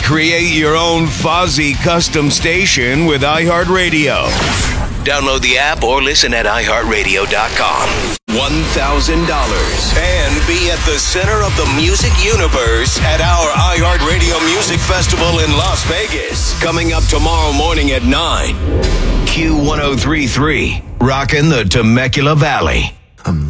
Create your own Fozzy custom station with iHeartRadio. Download the app or listen at iHeartRadio.com. $1,000 and be at the center of the music universe at our iHeartRadio Music Festival in Las Vegas. Coming up tomorrow morning at 9. Q1033, rocking the Temecula Valley.